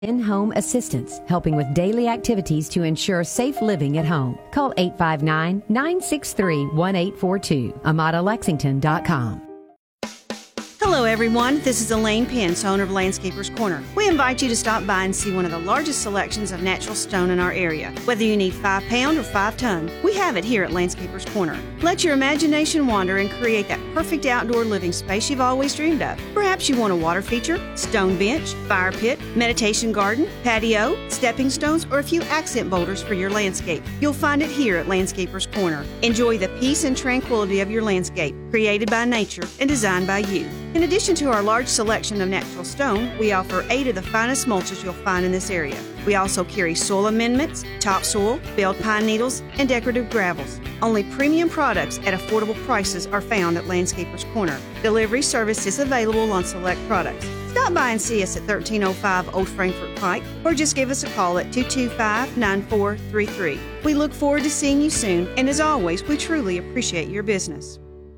In-home assistance, helping with daily activities to ensure safe living at home. Call 859-963-1842. AmadaLexington.com. Hello, everyone. This is Elaine Pence, owner of Landscapers Corner. We invite you to stop by and see one of the largest selections of natural stone in our area. Whether you need 5-pound or 5-ton, we have it here at Landscapers Corner. Let your imagination wander and create that perfect outdoor living space you've always dreamed of. Perhaps you want a water feature, stone bench, fire pit, meditation garden, patio, stepping stones, or a few accent boulders for your landscape. You'll find it here at Landscapers Corner. Enjoy the peace and tranquility of your landscape, created by nature and designed by you. In addition to our large selection of natural stone, we offer 8 of the finest mulches you'll find in this area. We also carry soil amendments, topsoil, belled pine needles, and decorative gravels. Only premium products at affordable prices are found at Landscapers Corner. Delivery service is available on select products. Stop by and see us at 1305 Old Frankfort Pike, or just give us a call at 225-9433. We look forward to seeing you soon, and as always, we truly appreciate your business.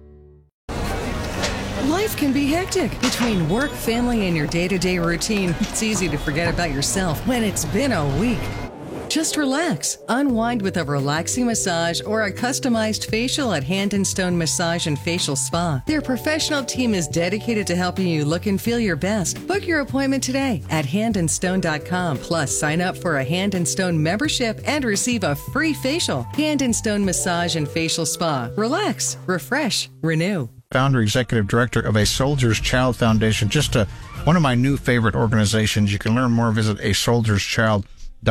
Life can be hectic. Between work, family, and your day-to-day routine, it's easy to forget about yourself when it's been a week. Just relax. Unwind with a relaxing massage or a customized facial at Hand and Stone Massage and Facial Spa. Their professional team is dedicated to helping you look and feel your best. Book your appointment today at handandstone.com. Plus, sign up for a Hand and Stone membership and receive a free facial. Hand and Stone Massage and Facial Spa. Relax, refresh, renew. Founder, executive director of A Soldier's Child Foundation, just one of my new favorite organizations. You can learn more, visit asoldierschild.org.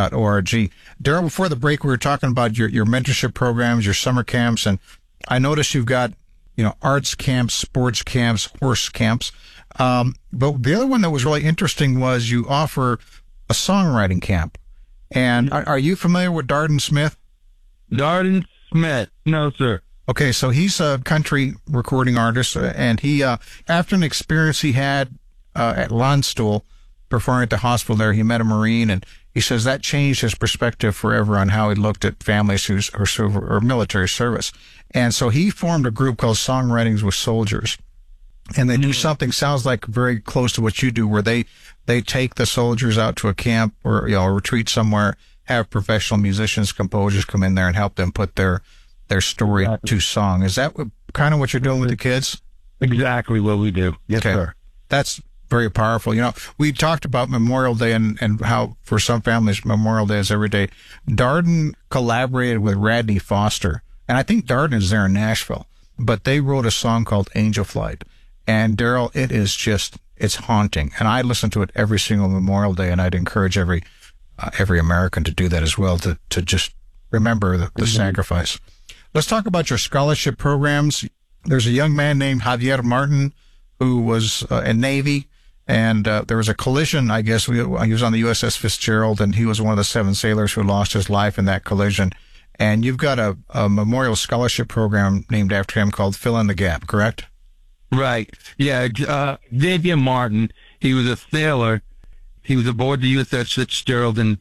Daryl, before the break, we were talking about your mentorship programs, your summer camps, and I noticed you've got, arts camps, sports camps, horse camps. But the other one that was really interesting was you offer a songwriting camp. And are you familiar with Darden Smith? Darden Smith? No, sir. Okay, so he's a country recording artist, and he, after an experience he had at Landstuhl, performing at the hospital there, he met a Marine, and he says that changed his perspective forever on how he looked at families who or military service. And so he formed a group called Songwritings with Soldiers, and they do something sounds like very close to what you do, where they take the soldiers out to a camp or a retreat somewhere, have professional musicians, composers come in there and help them put their story to song. Is that kind of what you're doing with the kids? Exactly what we do. Yes, sir. That's very powerful. We talked about Memorial Day and how for some families Memorial Day is every day. Darden collaborated with Radney Foster, and I think Darden is there in Nashville, but they wrote a song called Angel Flight. And Daryl, it's haunting. And I listen to it every single Memorial Day, and I'd encourage every American to do that as well, to just remember the sacrifice. Let's talk about your scholarship programs. There's a young man named Javier Martin who was in Navy, and there was a collision, I guess. He was on the USS Fitzgerald, and he was one of the 7 sailors who lost his life in that collision. And you've got a memorial scholarship program named after him called Fill in the Gap, correct? Right. Yeah, Javier Martin, he was a sailor. He was aboard the USS Fitzgerald in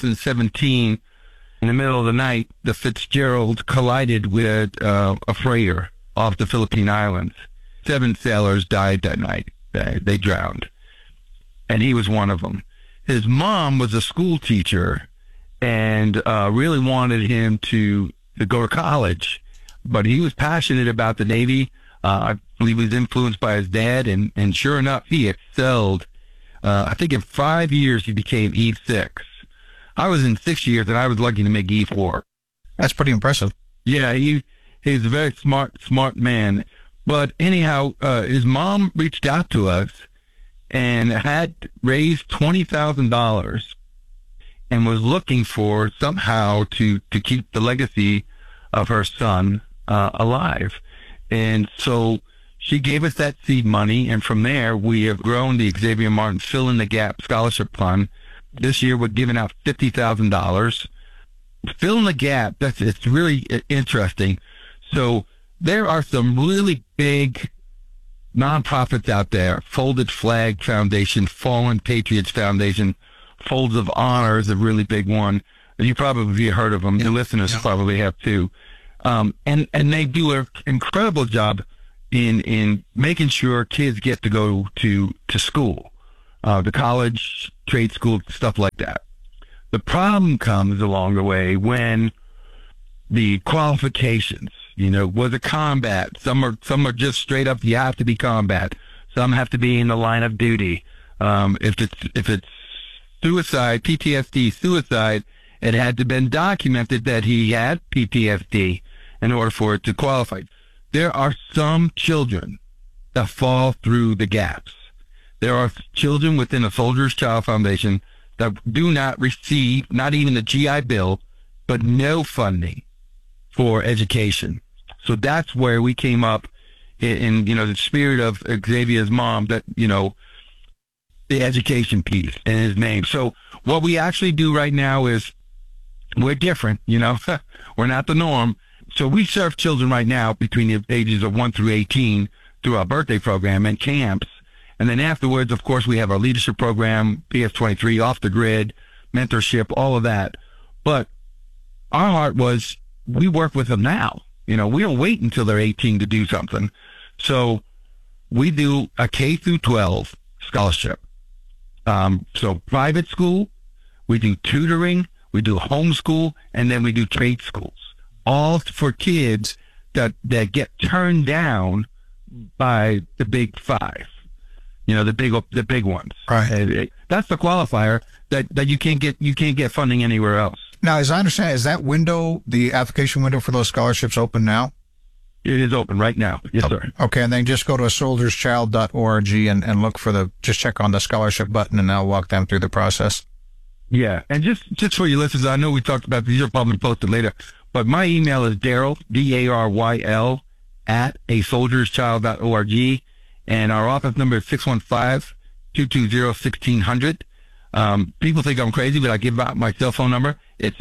2017. In the middle of the night, the Fitzgerald collided with a freighter off the Philippine Islands. 7 sailors died that night. They drowned. And he was one of them. His mom was a school teacher and really wanted him to go to college. But he was passionate about the Navy. I believe he was influenced by his dad. And sure enough, he excelled. I think in 5 years, he became E6. I was in 6 years, and I was lucky to make E4. That's pretty impressive. Yeah, he's a very smart man. But anyhow, his mom reached out to us and had raised $20,000 and was looking for somehow to keep the legacy of her son alive. And so she gave us that seed money, and from there, we have grown the Xavier Martin Fill in the Gap Scholarship Fund. This year, we're giving out $50,000. Fill in the gap, it's really interesting. So there are some really big nonprofits out there. Folded Flag Foundation, Fallen Patriots Foundation, Folds of Honor is a really big one. You probably have heard of them. Your listeners probably have too. And they do an incredible job in making sure kids get to go to school. the college, trade school, stuff like that. The problem comes along the way when the qualifications, was it combat? Some are just straight up, you have to be combat. Some have to be in the line of duty. If it's suicide, PTSD, suicide, it had to been documented that he had PTSD in order for it to qualify. There are some children that fall through the gaps. There are children within the Soldier's Child Foundation that do not receive, not even the GI Bill, but no funding for education. So that's where we came up in the spirit of Xavier's mom, that, the education piece in his name. So what we actually do right now is we're different, we're not the norm. So we serve children right now between the ages of 1 through 18 through our birthday program and camps. And then afterwards, of course, we have our leadership program, PS23, off the grid, mentorship, all of that. But our heart was, we work with them now. We don't wait until they're 18 to do something. So we do a K through 12 scholarship. So private school, we do tutoring, we do homeschool, and then we do trade schools. All for kids that get turned down by the big five. The big ones. Right. That's the qualifier that you can't get funding anywhere else. Now, as I understand, is that window, the application window for those scholarships, open now? It is open right now. Yes, sir. Okay, and then just go to soldierschild.org and look for just check on the scholarship button, and I'll walk them through the process. Yeah, and just for your listeners, I know we talked about these are probably posted later, but my email is Daryl, DARYL, at asoldierschild.org, and our office number is 615-220-1600. People think I'm crazy, but I give out my cell phone number. It's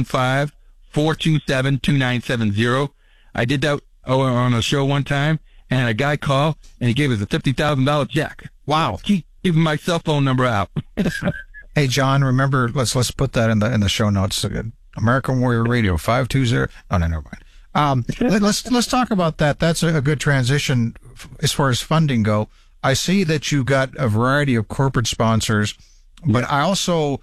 615-427-2970. I did that on a show one time, and a guy called, and he gave us a $50,000 check. Wow. Keep giving my cell phone number out. Hey, John, remember, let's put that in the show notes. American Warrior Radio, 520. Oh, no, never mind. Let's talk about that. That's a good transition as far as funding go. I see that you got a variety of corporate sponsors, but I also,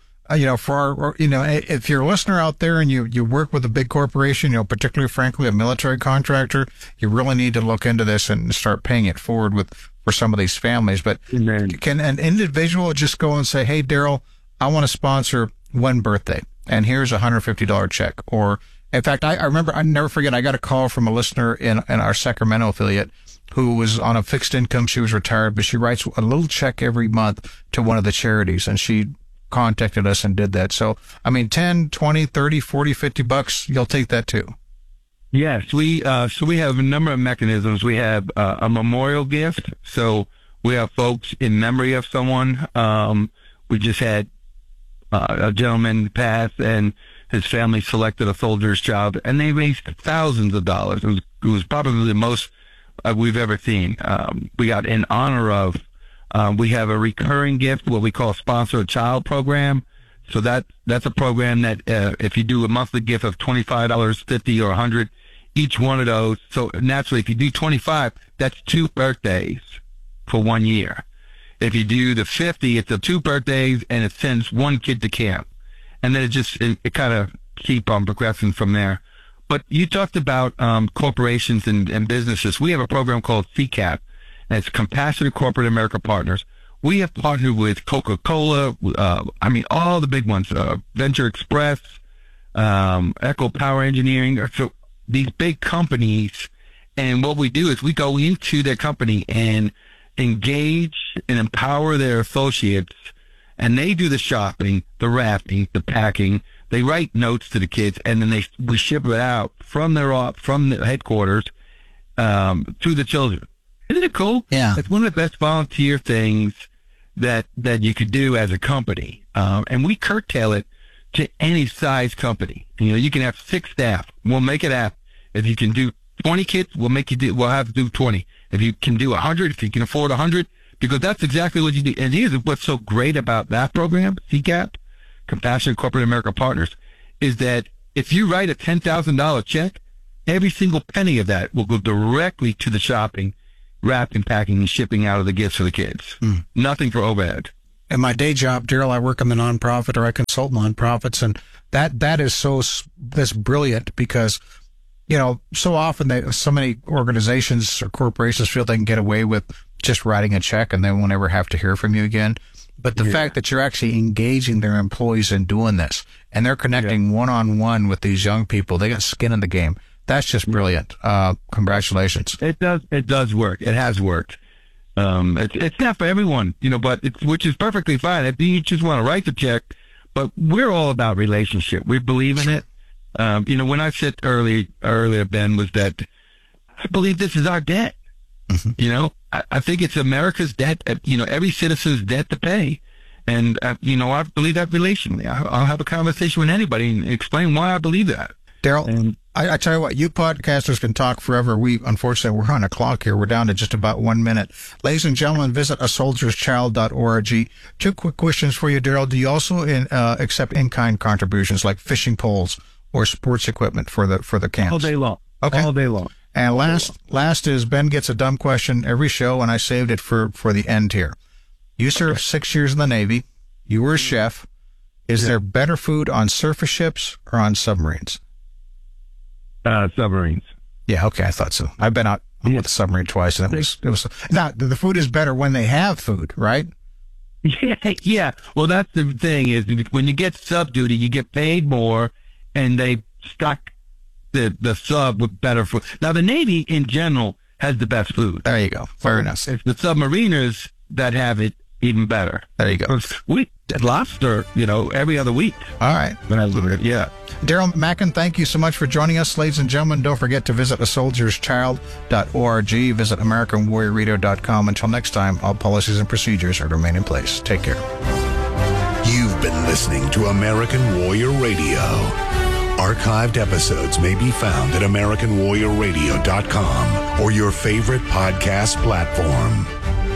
if you're a listener out there and you work with a big corporation, particularly, frankly, a military contractor, you really need to look into this and start paying it forward for some of these families. But can an individual just go and say, hey, Daryl, I want to sponsor one birthday, and here's a $150 check? Or, in fact, I remember, I never forget, I got a call from a listener in our Sacramento affiliate who was on a fixed income. She was retired, but she writes a little check every month to one of the charities, and she contacted us and did that. So, 10, 20, 30, 40, $50, you'll take that too. Yes, we have a number of mechanisms. We have a memorial gift. So we have folks in memory of someone. We just had a gentleman pass, and his family selected a soldier's child, and they raised thousands of dollars. It was probably the most we've ever seen. We got in honor of. We have a recurring gift, what we call Sponsor a Child program. So that's a program that if you do a monthly gift of $25, $50, or $100, each one of those. So naturally, if you do 25, that's 2 birthdays for 1 year. If you do the 50, it's 2 birthdays, and it sends 1 kid to camp. And then it kind of keep on progressing from there. But you talked about corporations and businesses. We have a program called CCAP, and it's Compassionate Corporate America Partners. We have partnered with Coca-Cola, all the big ones, Venture Express, Echo Power Engineering. So these big companies, and what we do is we go into their company and engage and empower their associates, and they do the shopping, the wrapping, the packing. They write notes to the kids, and then we ship it out from the headquarters to the children. Isn't it cool? Yeah. It's one of the best volunteer things that you could do as a company. And we curtail it to any size company. You can have 6 staff. We'll make it happen. If you can do 20 kids, we'll have to do 20. If you can do 100, if you can afford 100, because that's exactly what you do. And here's what's so great about that program, CCAP, Compassionate Corporate America Partners, is that if you write a $10,000 check, every single penny of that will go directly to the shopping, wrapping, packing, and shipping out of the gifts for the kids. Nothing for overhead. In my day job, Daryl, I work in the nonprofit, or I consult nonprofits, and that's brilliant because, you know, so often so many organizations or corporations feel they can get away with just writing a check and they won't ever have to hear from you again. But the fact that you're actually engaging their employees in doing this, and they're connecting one-on-one with these young people, they got skin in the game. That's just brilliant. Congratulations. It does work. It has worked. It's not for everyone, you know, but which is perfectly fine. If you just want to write the check, but we're all about relationship. We believe in it. You know, when I said earlier, Ben, was that I believe this is our debt. Mm-hmm. You know, I think it's America's debt, you know, every citizen's debt to pay. And, you know, I believe that relationally. I'll have a conversation with anybody and explain why I believe that. Daryl, I tell you what, you podcasters can talk forever. Unfortunately, we're on a clock here. We're down to just about 1 minute. Ladies and gentlemen, visit asoldierschild.org. 2 quick questions for you, Daryl. Do you also accept in-kind contributions like fishing poles or sports equipment for the camps? All day long. Okay. All day long. And last is, Ben gets a dumb question every show, and I saved it for the end here. You served 6 years in the Navy. You were a chef. Is there better food on surface ships or on submarines? Submarines. Yeah, okay, I thought so. I've been out with a submarine twice, and it was now the food is better when they have food, right? Yeah. Well, that's the thing is when you get sub duty, you get paid more, and they stock the sub with better food. Now, the Navy in general has the best food. There you go. Fair enough. It's the submariners that have it even better. There you go. We had lobster, you know, every other week. All right. When I was living, yeah. Daryl Mackin, thank you so much for joining us. Ladies and gentlemen, don't forget to visit asoldierschild.org. Visit AmericanWarriorRadio.com. Until next time, all policies and procedures are to remain in place. Take care. You've been listening to American Warrior Radio. Archived episodes may be found at AmericanWarriorRadio.com or your favorite podcast platform.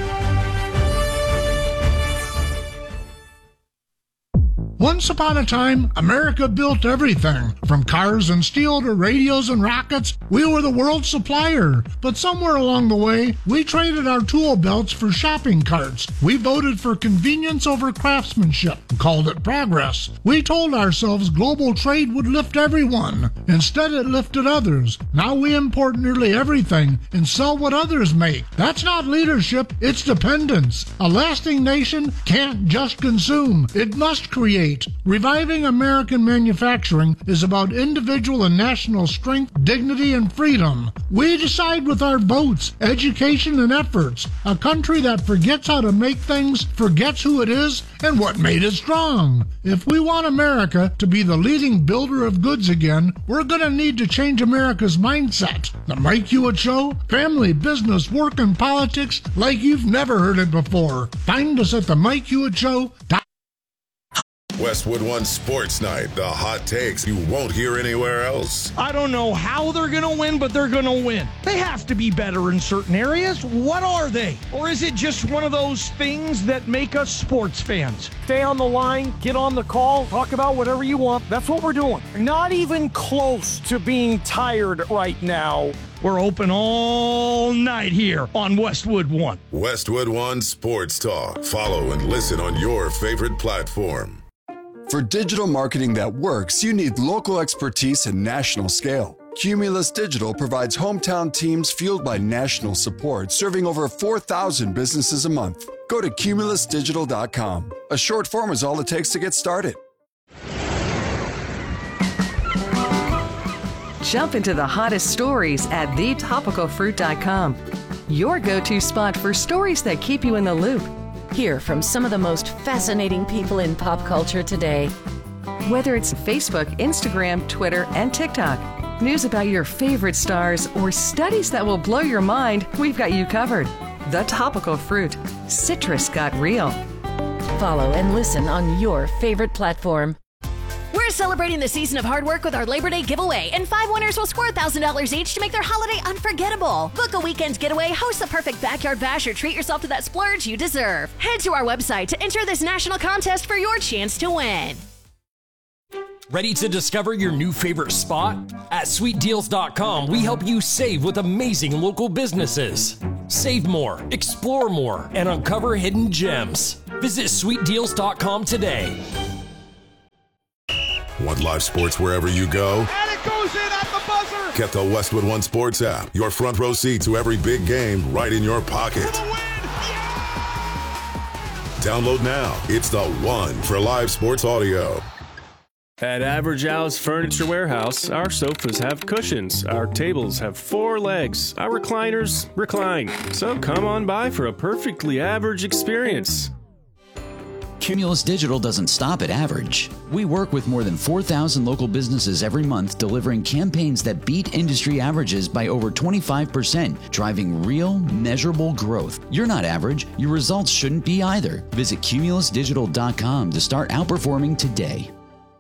Once upon a time, America built everything. From cars and steel to radios and rockets, we were the world's supplier. But somewhere along the way, we traded our tool belts for shopping carts. We voted for convenience over craftsmanship and called it progress. We told ourselves global trade would lift everyone. Instead, it lifted others. Now we import nearly everything and sell what others make. That's not leadership, it's dependence. A lasting nation can't just consume, it must create. Reviving American manufacturing is about individual and national strength, dignity, and freedom. We decide with our votes, education, and efforts. A country that forgets how to make things forgets who it is and what made it strong. If we want America to be the leading builder of goods again, we're going to need to change America's mindset. The Mike Hewitt Show, family, business, work, and politics like you've never heard it before. Find us at themikehewitt.com. Westwood One Sports Night, the hot takes you won't hear anywhere else. I don't know how they're going to win, but they're going to win. They have to be better in certain areas. What are they? Or is it just one of those things that make us sports fans? Stay on the line, get on the call, talk about whatever you want. That's what we're doing. Not even close to being tired right now. We're open all night here on Westwood One. Westwood One Sports Talk. Follow and listen on your favorite platform. For digital marketing that works, you need local expertise and national scale. Cumulus Digital provides hometown teams fueled by national support, serving over 4,000 businesses a month. Go to cumulusdigital.com. A short form is all it takes to get started. Jump into the hottest stories at thetopicalfruit.com. Your go-to spot for stories that keep you in the loop. Hear from some of the most fascinating people in pop culture today. Whether it's Facebook, Instagram, Twitter, and TikTok, news about your favorite stars, or studies that will blow your mind, we've got you covered. The Topical Fruit. Citrus got real. Follow and listen on your favorite platform. We're celebrating the season of hard work with our Labor Day giveaway, and 5 winners will score $1,000 each to make their holiday unforgettable. Book a weekend getaway, host the perfect backyard bash, or treat yourself to that splurge you deserve. Head to our website to enter this national contest for your chance to win. Ready to discover your new favorite spot? At sweetdeals.com, we help you save with amazing local businesses. Save more, explore more, and uncover hidden gems. Visit sweetdeals.com today. Want live sports wherever you go? And it goes in at the buzzer! Get the Westwood One Sports app. Your front row seat to every big game right in your pocket. For the win! Download now. It's the one for live sports audio. At Average Al's Furniture Warehouse, our sofas have cushions, our tables have 4 legs, our recliners recline. So come on by for a perfectly average experience. Cumulus Digital doesn't stop at average. We work with more than 4,000 local businesses every month, delivering campaigns that beat industry averages by over 25%, driving real, measurable growth. You're not average. Your results shouldn't be either. Visit cumulusdigital.com to start outperforming today.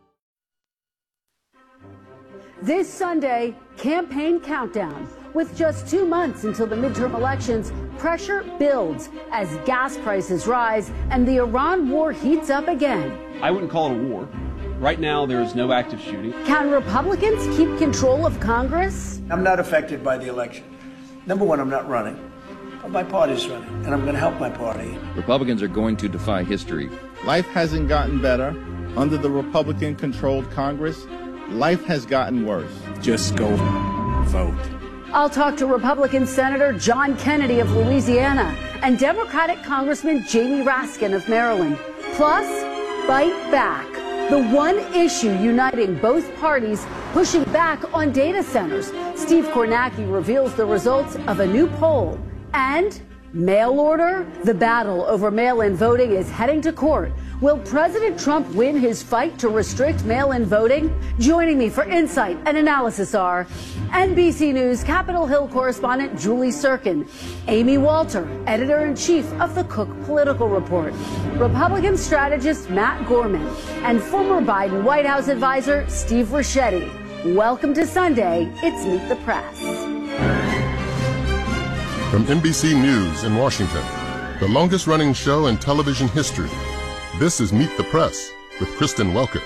This Sunday, campaign countdown. With just 2 months until the midterm elections, pressure builds as gas prices rise and the Iran war heats up again. I wouldn't call it a war. Right now, there is no active shooting. Can Republicans keep control of Congress? I'm not affected by the election. Number one, I'm not running, but my party's running, and I'm going to help my party. Republicans are going to defy history. Life hasn't gotten better under the Republican-controlled Congress. Life has gotten worse. Just go vote. I'll talk to Republican Senator John Kennedy of Louisiana and Democratic Congressman Jamie Raskin of Maryland. Plus, Fight Back, the one issue uniting both parties pushing back on data centers. Steve Kornacki reveals the results of a new poll. And mail order? The battle over mail-in voting is heading to court. Will President Trump win his fight to restrict mail-in voting? Joining me for insight and analysis are NBC News Capitol Hill correspondent Julie Sirkin, Amy Walter, editor-in-chief of the Cook Political Report, Republican strategist Matt Gorman, and former Biden White House advisor Steve Ricchetti. Welcome to Sunday. It's Meet the Press. From NBC News in Washington, the longest-running show in television history, this is Meet the Press with Kristen Welker.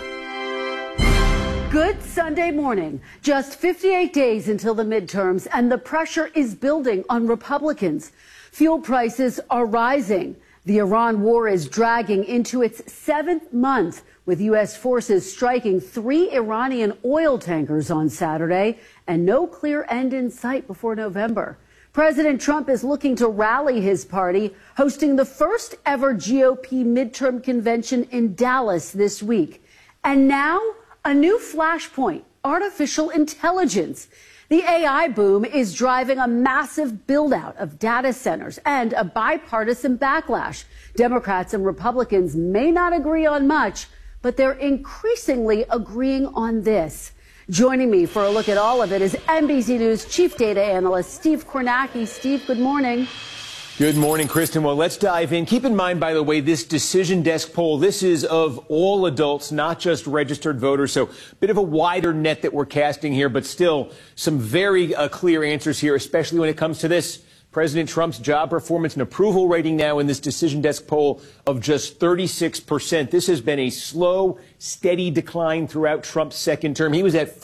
Good Sunday morning. Just 58 days until the midterms, and the pressure is building on Republicans. Fuel prices are rising. The Iran war is dragging into its 7th month, with U.S. forces striking 3 Iranian oil tankers on Saturday, and no clear end in sight before November. President Trump is looking to rally his party, hosting the first ever GOP midterm convention in Dallas this week. And now, a new flashpoint, artificial intelligence. The AI boom is driving a massive build-out of data centers and a bipartisan backlash. Democrats and Republicans may not agree on much, but they're increasingly agreeing on this. Joining me for a look at all of it is NBC News Chief Data Analyst Steve Kornacki. Steve, good morning. Good morning, Kristen. Well, let's dive in. Keep in mind, by the way, this Decision Desk poll, this is of all adults, not just registered voters. So a bit of a wider net that we're casting here, but still some very clear answers here, especially when it comes to this. President Trump's job performance and approval rating now in this Decision Desk poll of just 36%. This has been a slow, steady decline throughout Trump's second term. He was at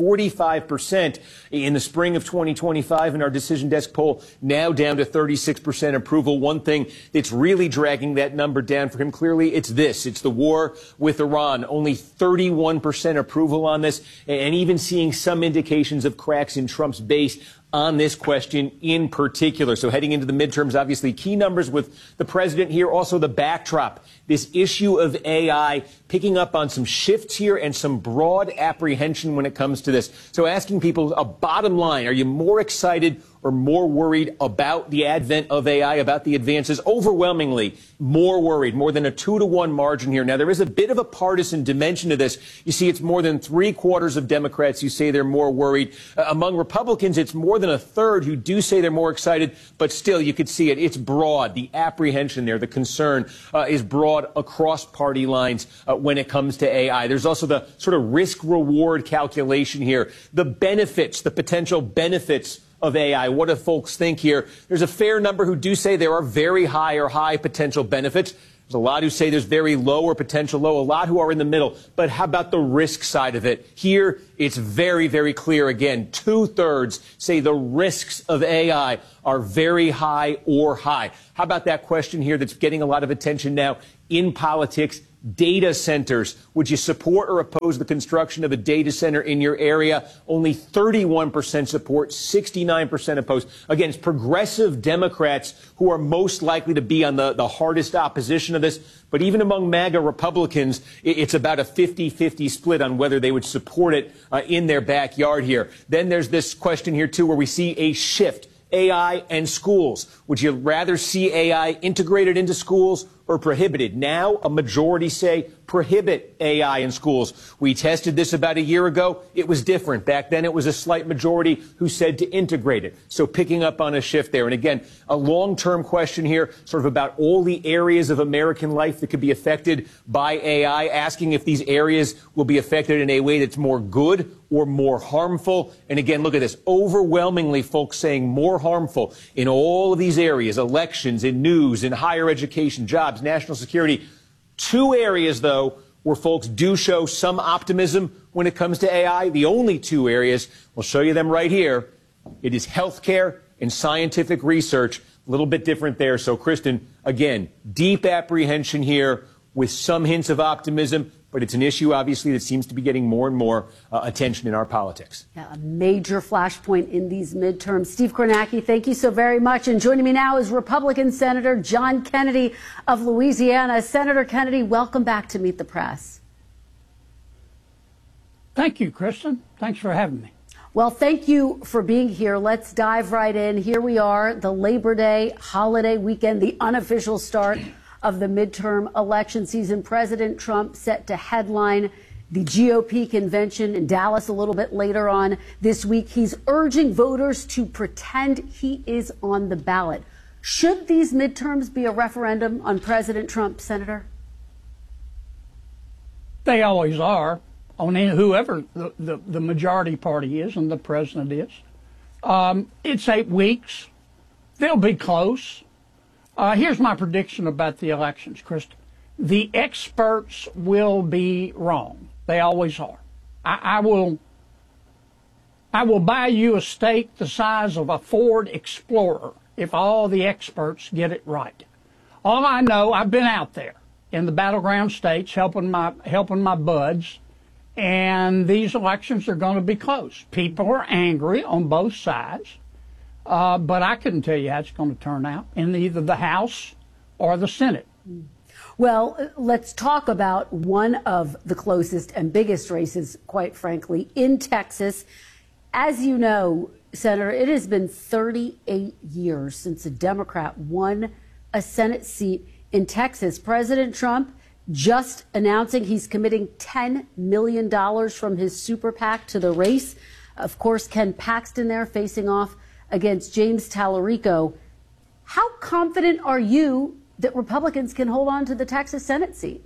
45% in the spring of 2025 in our Decision Desk poll, now down to 36% approval. One thing that's really dragging that number down for him, clearly, it's this. It's the war with Iran. Only 31% approval on this, and even seeing some indications of cracks in Trump's base on this question in particular. So heading into the midterms, obviously key numbers with the president here. Also the backdrop, this issue of AI picking up on some shifts here and some broad apprehension when it comes to this. So asking people a bottom line, are you more excited or more worried about the advent of AI, about the advances? Overwhelmingly more worried, more than a 2-to-1 margin here. Now, there is a bit of a partisan dimension to this. You see, it's more than 3/4 of Democrats who say they're more worried. Among Republicans, it's more than a third who do say they're more excited, but still, you could see it. It's broad. The apprehension there, the concern is broad across party lines when it comes to AI. There's also the sort of risk-reward calculation here. The benefits, the potential benefits of AI. What do folks think here? There's a fair number who do say there are very high or high potential benefits. There's a lot who say there's very low or potential low, a lot who are in the middle. But how about the risk side of it? Here, it's very, very clear. Again, 2/3 say the risks of AI are very high or high. How about that question here that's getting a lot of attention now in politics? Data centers. Would you support or oppose the construction of a data center in your area? Only 31% support, 69% oppose. Again, it's progressive Democrats who are most likely to be on the hardest opposition of this. But even among MAGA Republicans, it's about a 50-50 split on whether they would support it in their backyard here. Then there's this question here, too, where we see a shift. AI and schools. Would you rather see AI integrated into schools or prohibited? Now, a majority say prohibit AI in schools. We tested this about a year ago. It was different. Back then, it was a slight majority who said to integrate it. So picking up on a shift there. And again, a long-term question here, sort of about all the areas of American life that could be affected by AI, asking if these areas will be affected in a way that's more good or more harmful. And again, look at this. Overwhelmingly, folks saying more harmful in all of these areas, elections, in news, in higher education, jobs, national security. 2 areas, though, where folks do show some optimism when it comes to AI. The only 2 areas, we'll show you them right here. It is healthcare and scientific research. A little bit different there. So, Kristen, again, deep apprehension here with some hints of optimism. But it's an issue, obviously, that seems to be getting more and more attention in our politics. Yeah, a major flashpoint in these midterms. Steve Kornacki, thank you so very much. And joining me now is Republican Senator John Kennedy of Louisiana. Senator Kennedy, welcome back to Meet the Press. Thank you, Kristen. Thanks for having me. Well, thank you for being here. Let's dive right in. Here we are, the Labor Day holiday weekend, the unofficial start of the midterm election season. President Trump set to headline the GOP convention in Dallas a little bit later on this week. He's urging voters to pretend he is on the ballot. Should these midterms be a referendum on President Trump, Senator? They always are, on whoever the majority party is and the president is. It's 8 weeks. They'll be close. Here's my prediction about the elections, Kristen. The experts will be wrong. They always are. I will buy you a steak the size of a Ford Explorer if all the experts get it right. All I know, I've been out there in the battleground states helping my buds, and these elections are going to be close. People are angry on both sides. But I couldn't tell you how it's going to turn out in either the House or the Senate. Well, let's talk about one of the closest and biggest races, quite frankly, in Texas. As you know, Senator, it has been 38 years since a Democrat won a Senate seat in Texas. President Trump just announcing he's committing $10 million from his super PAC to the race. Of course, Ken Paxton there facing off against James Tallarico. How confident are you that Republicans can hold on to the Texas Senate seat?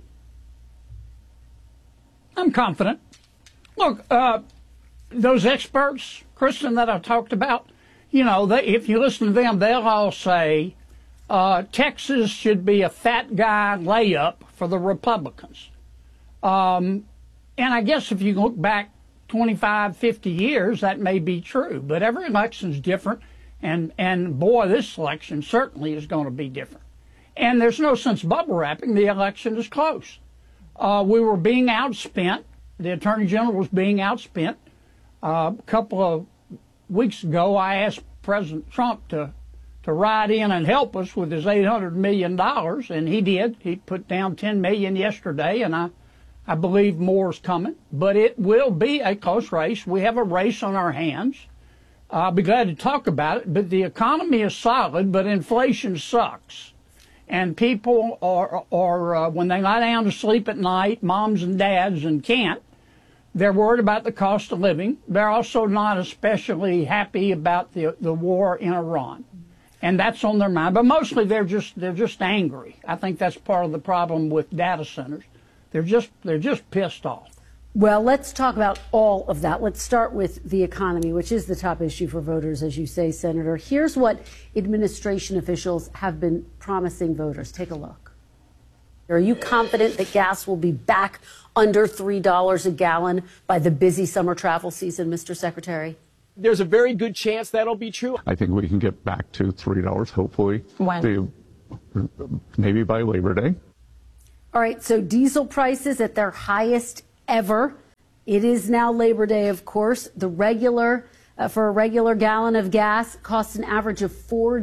I'm confident. Look, those experts, Kristen, that I talked about, if you listen to them, they'll all say Texas should be a fat guy layup for the Republicans. And I guess if you look back 25, 50 years, that may be true. But every election's different. And boy, this election certainly is going to be different. And there's no sense bubble wrapping. The election is close. We were being outspent. The Attorney General was being outspent. A couple of weeks ago, I asked President Trump to ride in and help us with his $800 million, and he did. He put down $10 million yesterday, and I believe more is coming, but it will be a close race. We have a race on our hands. I'll be glad to talk about it, but the economy is solid, but inflation sucks. And people are when they lie down to sleep at night, moms and dads, and can't, they're worried about the cost of living. They're also not especially happy about the war in Iran. And that's on their mind. But mostly they're just angry. I think that's part of the problem with data centers. They're just pissed off. Well, let's talk about all of that. Let's start with the economy, which is the top issue for voters, as you say, Senator. Here's what administration officials have been promising voters. Take a look. Are you confident that gas will be back under $3 a gallon by the busy summer travel season, Mr. Secretary? There's a very good chance that'll be true. I think we can get back to $3, hopefully. When? Maybe by Labor Day. All right, so diesel prices at their highest ever. It is now Labor Day, of course. The regular, for a regular gallon of gas costs an average of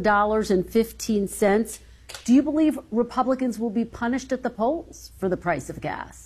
$4.15. Do you believe Republicans will be punished at the polls for the price of gas?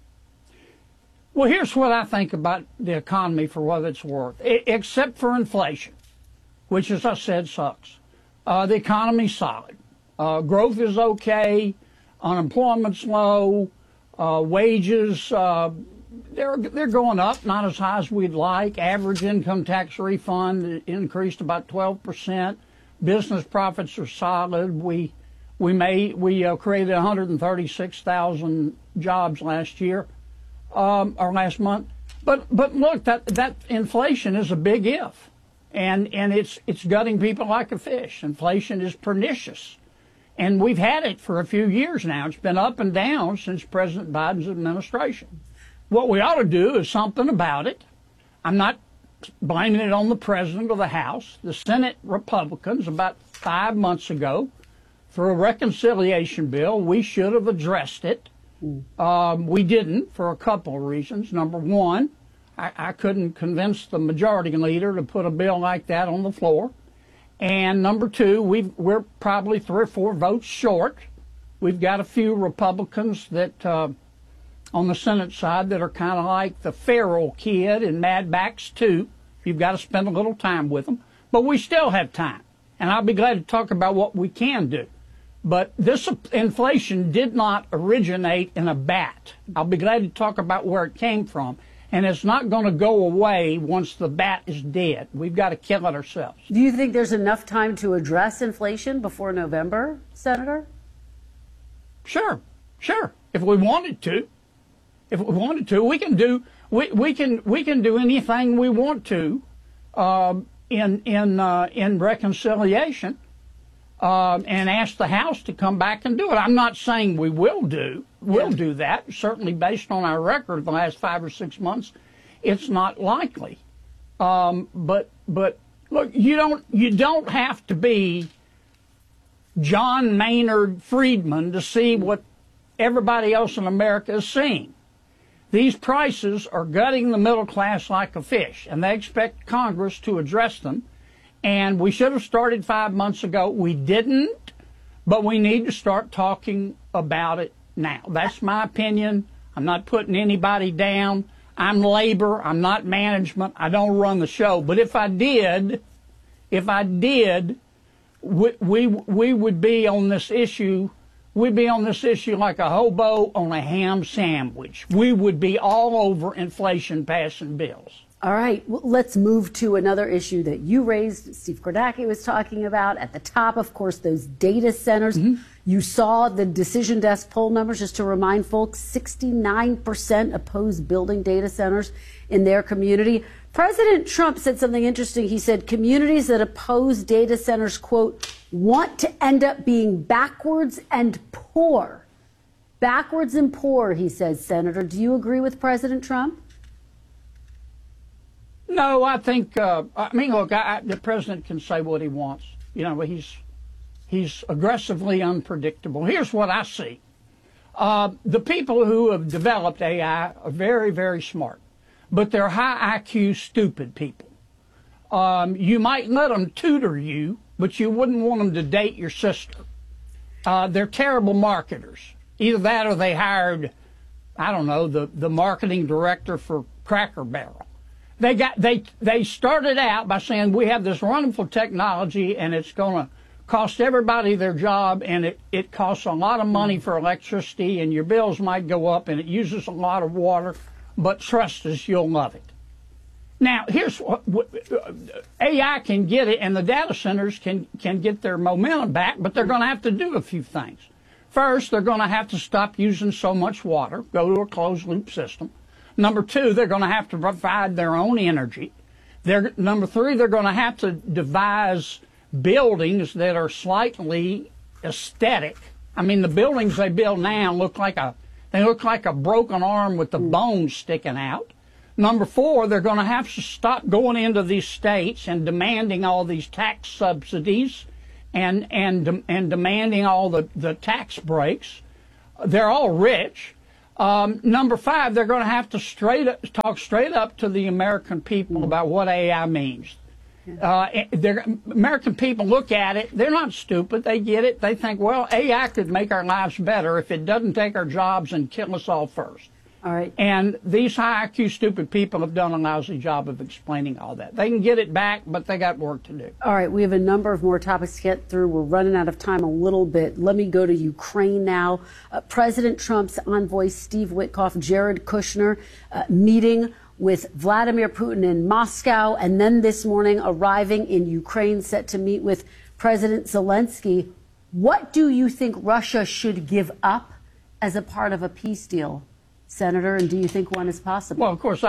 Well, here's what I think about the economy for what it's worth, except for inflation, which, as I said, sucks. The economy's solid. Growth is okay. Unemployment's low. Wages, they're going up, not as high as we'd like. Average income tax refund increased about 12%. Business profits are solid. We created 136,000 jobs last year. Or last month, but look, that inflation is a big if, and it's gutting people like a fish. Inflation is pernicious, and we've had it for a few years now. It's been up and down since President Biden's administration. What we ought to do is something about it. I'm not blaming it on the president or the House. The Senate Republicans, about 5 months ago, through a reconciliation bill, we should have addressed it. We didn't for a couple of reasons. Number one, I couldn't convince the majority leader to put a bill like that on the floor. And number two, we're probably 3 or 4 votes short. We've got a few Republicans that on the Senate side that are kind of like the feral kid in Mad Max 2. You've got to spend a little time with them. But we still have time. And I'll be glad to talk about what we can do. But this inflation did not originate in a bat. I'll be glad to talk about where it came from. And it's not going to go away once the bat is dead. We've got to kill it ourselves. Do you think there's enough time to address inflation before November, Senator? Sure. If we wanted to. We can do anything we want to in reconciliation. And ask the House to come back and do it. I'm not saying we will do that. Certainly, based on our record the last 5 or 6 months, it's not likely. But look, you don't have to be John Maynard Friedman to see what everybody else in America is seeing. These prices are gutting the middle class like a fish, and they expect Congress to address them. And we should have started 5 months ago. We didn't, but we need to start talking about it now. That's my opinion. I'm not putting anybody down. I'm labor. I'm not management. I don't run the show. But if I did, we would be on this issue. We'd be on this issue like a hobo on a ham sandwich. We would be all over inflation passing bills. All right, well, let's move to another issue that you raised, Steve Kornacki was talking about. At the top, of course, those data centers. Mm-hmm. You saw the Decision Desk poll numbers, just to remind folks, 69% oppose building data centers in their community. President Trump said something interesting. He said communities that oppose data centers, quote, want to end up being backwards and poor. Backwards and poor, he says, Senator. Do you agree with President Trump? No, I think, look, the president can say what he wants. You know, he's aggressively unpredictable. Here's what I see. The people who have developed AI are very, very smart, but they're high IQ, stupid people. You might let them tutor you, but you wouldn't want them to date your sister. They're terrible marketers. Either that or they hired, I don't know, the marketing director for Cracker Barrel. They started out by saying we have this wonderful technology and it's going to cost everybody their job, and it costs a lot of money for electricity, and your bills might go up, and it uses a lot of water, but trust us, you'll love it. Now, here's what AI can get it, and the data centers can get their momentum back, but they're going to have to do a few things. First, they're going to have to stop using so much water, go to a closed-loop system. Number two, they're going to have to provide their own energy. Number three, they're going to have to devise buildings that are slightly aesthetic I mean, the buildings they build now look like a broken arm with the bones sticking out. Number 4, they're going to have to stop going into these states and demanding all these tax subsidies and demanding all the tax breaks. They're all rich. Number 5, they're going to have to talk straight up to the American people about what AI means. American people look at it. They're not stupid. They get it. They think, well, AI could make our lives better if it doesn't take our jobs and kill us all first. All right. And these high IQ stupid people have done a lousy job of explaining all that. They can get it back, but they got work to do. All right. We have a number of more topics to get through. We're running out of time a little bit. Let me go to Ukraine now. President Trump's envoy, Steve Witkoff, Jared Kushner, meeting with Vladimir Putin in Moscow, and then this morning arriving in Ukraine, set to meet with President Zelensky. What do you think Russia should give up as a part of a peace deal, Senator, and do you think one is possible? Well, of course,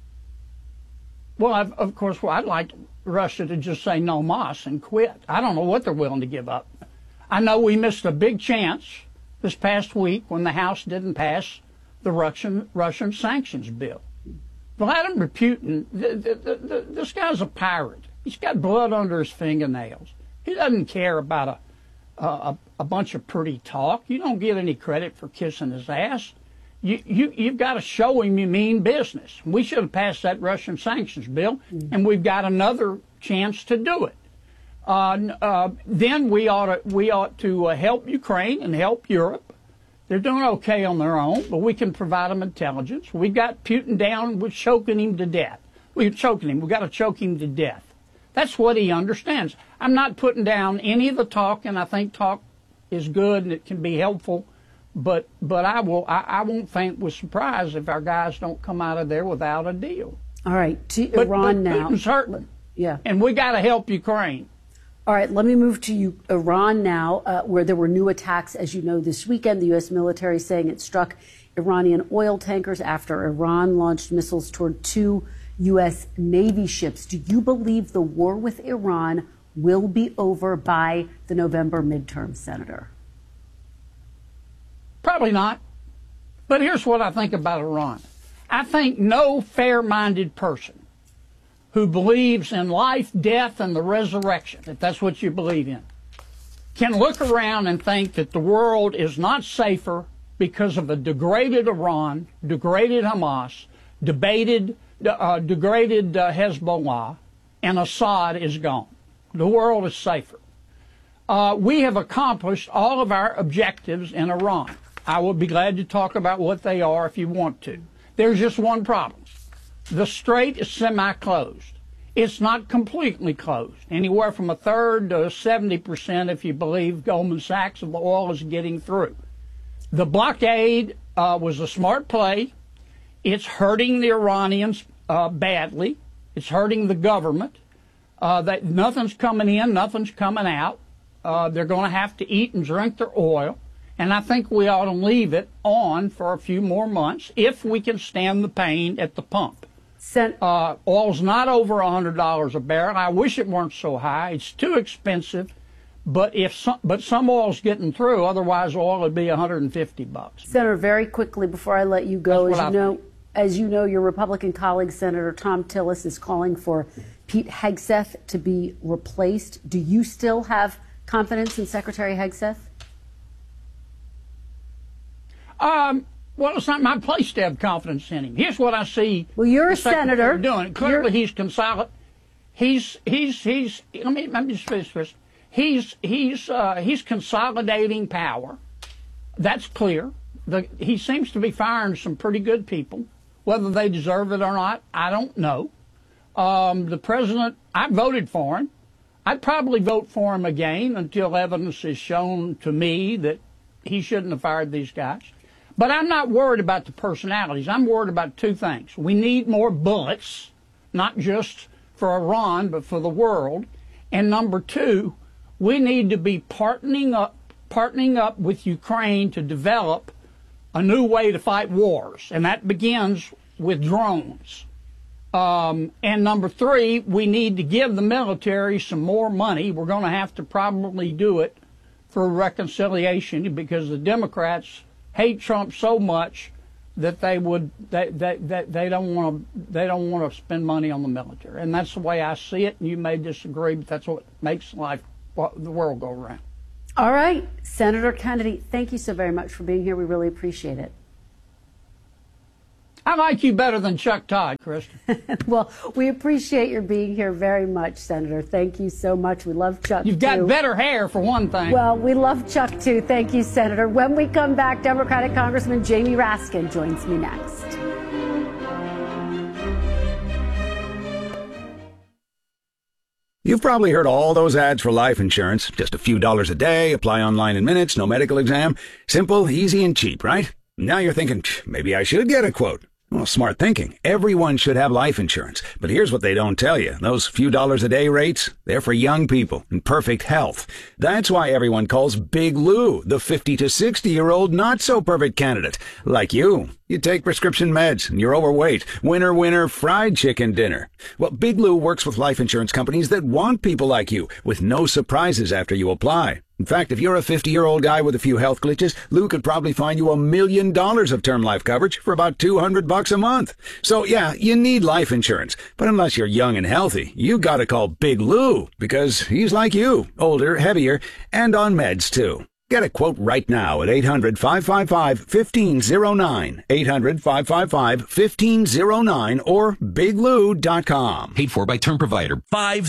I'd like Russia to just say no mas and quit. I don't know what they're willing to give up. I know we missed a big chance this past week when the House didn't pass the Russian sanctions bill. Vladimir Putin, this guy's a pirate. He's got blood under his fingernails. He doesn't care about a bunch of pretty talk. You don't get any credit for kissing his ass. You've got to show him you mean business. We should have passed that Russian sanctions bill, and we've got another chance to do it. Then we ought to help Ukraine and help Europe. They're doing okay on their own, but we can provide them intelligence. We got Putin down. We're choking him to death. We're choking him. We've got to choke him to death. That's what he understands. I'm not putting down any of the talk, and I think talk is good and it can be helpful. But I won't faint with surprise if our guys don't come out of there without a deal. All right, to Iran now. Putin's hurting. Yeah. And we got to help Ukraine. All right, let me move to Iran now, where there were new attacks, as you know, this weekend. The U.S. military saying it struck Iranian oil tankers after Iran launched missiles toward 2 U.S. Navy ships. Do you believe the war with Iran will be over by the November midterm, Senator? Probably not. But here's what I think about Iran. I think no fair-minded person who believes in life, death, and the resurrection, if that's what you believe in, can look around and think that the world is not safer because of a degraded Iran, degraded Hamas, degraded Hezbollah, and Assad is gone. The world is safer. We have accomplished all of our objectives in Iran. I would be glad to talk about what they are if you want to. There's just one problem. The strait is semi-closed. It's not completely closed. Anywhere from 1/3 to 70%, if you believe Goldman Sachs, of the oil is getting through. The blockade was a smart play. It's hurting the Iranians badly. It's hurting the government. That nothing's coming in, nothing's coming out. They're going to have to eat and drink their oil. And I think we ought to leave it on for a few more months if we can stand the pain at the pump. Oil's not over $100 a barrel. I wish it weren't so high. It's too expensive. But some oil's getting through. Otherwise, oil would be $150. Senator, very quickly before I let you go, as you know, your Republican colleague, Senator Thom Tillis, is calling for Pete Hegseth to be replaced. Do you still have confidence in Secretary Hegseth? Well, it's not my place to have confidence in him. Here's what I see. Well, you're a senator doing. Clearly, he's consolidating. Let me just finish this. He's consolidating power. That's clear. He seems to be firing some pretty good people. Whether they deserve it or not, I don't know. The president, I voted for him. I'd probably vote for him again until evidence is shown to me that he shouldn't have fired these guys. But I'm not worried about the personalities. I'm worried about two things. We need more bullets, not just for Iran, but for the world. And number two, we need to be partnering up with Ukraine to develop a new way to fight wars. And that begins with drones. And number three, we need to give the military some more money. We're going to have to probably do it for reconciliation, because the Democrats hate Trump so much that they don't want to spend money on the military, and that's the way I see it. And you may disagree, but that's what makes the world go around. All right, Senator Kennedy, thank you so very much for being here. We really appreciate it. I like you better than Chuck Todd, Kristen. Well, we appreciate your being here very much, Senator. Thank you so much. We love Chuck, You've got better hair, for one thing. Well, we love Chuck, too. Thank you, Senator. When we come back, Democratic Congressman Jamie Raskin joins me next. You've probably heard all those ads for life insurance. Just a few dollars a day, apply online in minutes, no medical exam. Simple, easy, and cheap, right? Now you're thinking, maybe I should get a quote. Well, smart thinking. Everyone should have life insurance. But here's what they don't tell you. Those few dollars a day rates, they're for young people in perfect health. That's why everyone calls Big Lou the 50 to 60-year-old not-so-perfect candidate. Like you. You take prescription meds and you're overweight. Winner, winner, fried chicken dinner. Well, Big Lou works with life insurance companies that want people like you, with no surprises after you apply. In fact, if you're a 50-year-old guy with a few health glitches, Lou could probably find you $1 million of term life coverage for about $200 a month. So yeah, you need life insurance. But unless you're young and healthy, you gotta call Big Lou, because he's like you, older, heavier, and on meds too. Get a quote right now at 800-555-1509, 800-555-1509, or biglou.com. Paid for by term provider.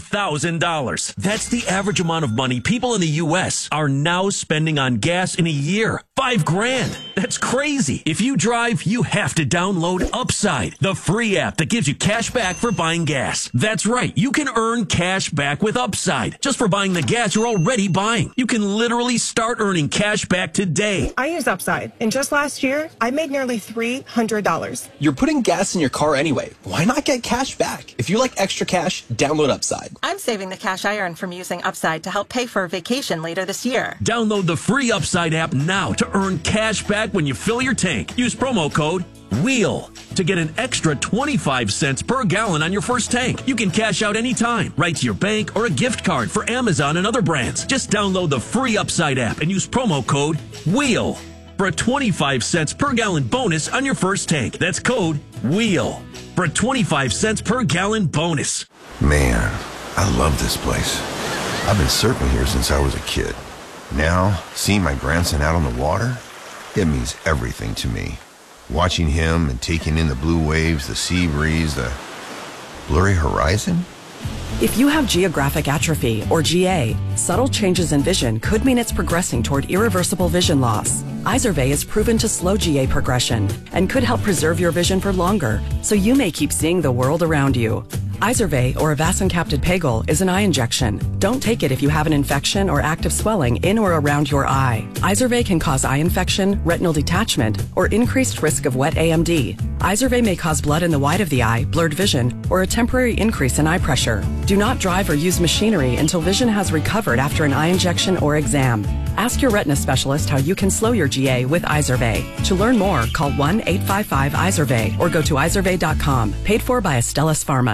$5,000. That's the average amount of money people in the U.S. are now spending on gas in a year. $5,000. That's crazy. If you drive, you have to download Upside, the free app that gives you cash back for buying gas. That's right. You can earn cash back with Upside just for buying the gas you're already buying. You can literally start earning cash back today. I use Upside, and just last year, I made nearly $300. You're putting gas in your car anyway. Why not get cash back? If you like extra cash, download Upside. I'm saving the cash I earn from using Upside to help pay for a vacation later this year. Download the free Upside app now to earn cash back when you fill your tank. Use promo code WHEEL to get an extra 25 cents per gallon on your first tank. You can cash out anytime, right to your bank or a gift card for Amazon and other brands. Just download the free Upside app and use promo code WHEEL for a 25 cents per gallon bonus on your first tank. That's code WHEEL for a 25 cents per gallon bonus. Man, I love this place. I've been surfing here since I was a kid. Now, seeing my grandson out on the water, it means everything to me. Watching him and taking in the blue waves, the sea breeze, the blurry horizon. If you have geographic atrophy, or GA, subtle changes in vision could mean it's progressing toward irreversible vision loss. Izervay is proven to slow GA progression and could help preserve your vision for longer, so you may keep seeing the world around you. Izervay, or avacincaptad pegol, is an eye injection. Don't take it if you have an infection or active swelling in or around your eye. Izervay can cause eye infection, retinal detachment, or increased risk of wet AMD. Izervay may cause blood in the white of the eye, blurred vision, or a temporary increase in eye pressure. Do not drive or use machinery until vision has recovered after an eye injection or exam. Ask your retina specialist how you can slow your GA with Izervay. To learn more, call 1-855-IZERVAY or go to izervay.com. Paid for by Astellas Pharma.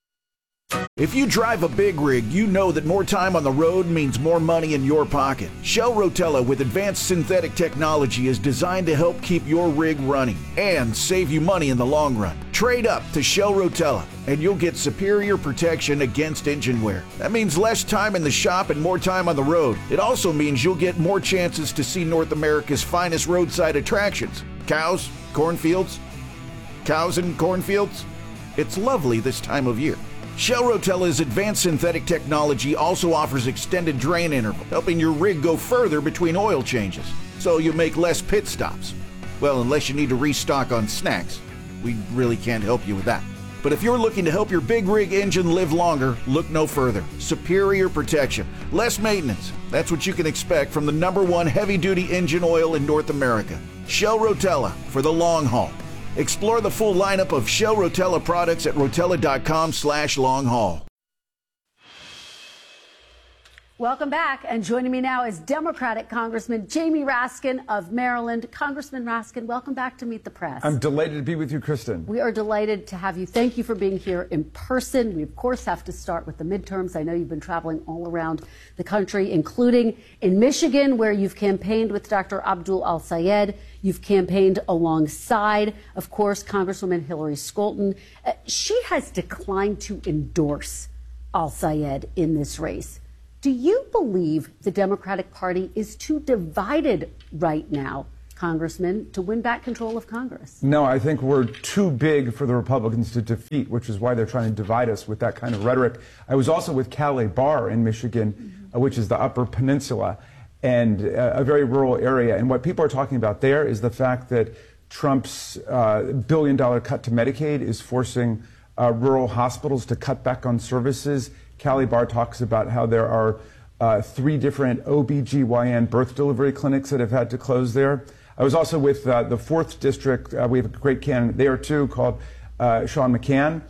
If you drive a big rig, you know that more time on the road means more money in your pocket. Shell Rotella with advanced synthetic technology is designed to help keep your rig running and save you money in the long run. Trade up to Shell Rotella and you'll get superior protection against engine wear. That means less time in the shop and more time on the road. It also means you'll get more chances to see North America's finest roadside attractions. Cows, cornfields, cows and cornfields. It's lovely this time of year. Shell Rotella's advanced synthetic technology also offers extended drain interval, helping your rig go further between oil changes, so you make less pit stops. Well, unless you need to restock on snacks. We really can't help you with that. But if you're looking to help your big rig engine live longer, look no further. Superior protection, less maintenance. That's what you can expect from the #1 heavy-duty engine oil in North America. Shell Rotella for the long haul. Explore the full lineup of Shell Rotella products at rotella.com/long haul. Welcome back. And joining me now is Democratic Congressman Jamie Raskin of Maryland. Congressman Raskin, welcome back to Meet the Press. I'm delighted to be with you, Kristen. We are delighted to have you. Thank you for being here in person. We, of course, have to start with the midterms. I know you've been traveling all around the country, including in Michigan, where you've campaigned with Dr. Abdul Al-Sayed. You've campaigned alongside, of course, Congresswoman Hillary Scholten. She has declined to endorse Al-Sayed in this race. Do you believe the Democratic Party is too divided right now, Congressman, to win back control of Congress? No, I think we're too big for the Republicans to defeat, which is why they're trying to divide us with that kind of rhetoric. I was also with Calais Bar in Michigan, which is the Upper Peninsula, and a very rural area. And what people are talking about there is the fact that Trump's billion-dollar cut to Medicaid is forcing rural hospitals to cut back on services. Callie Barr talks about how there are 3 different OBGYN birth delivery clinics that have had to close there. I was also with the 4th District. We have a great candidate there, too, called Sean McCann.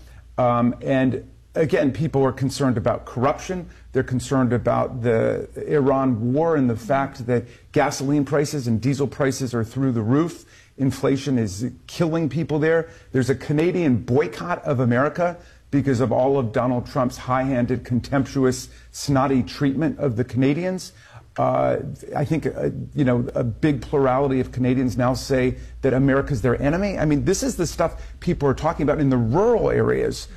And again, people are concerned about corruption. They're concerned about the Iran war and the fact that gasoline prices and diesel prices are through the roof. Inflation is killing people there. There's a Canadian boycott of America because of all of Donald Trump's high-handed, contemptuous, snotty treatment of the Canadians. I think, you know, a big plurality of Canadians now say that America's their enemy. I mean, this is the stuff people are talking about in the rural areas